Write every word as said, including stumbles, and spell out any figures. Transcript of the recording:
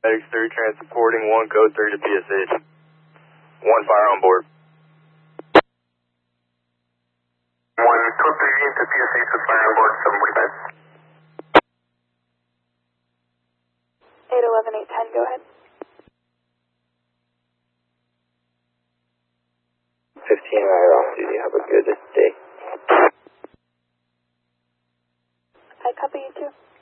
X three transporting one code three to P S H. One fire on board. One code three to P S H with fire on board, seven forty-five. eight eleven, eight ten, go ahead. fifteen right off duty, have a good day. I copy you too.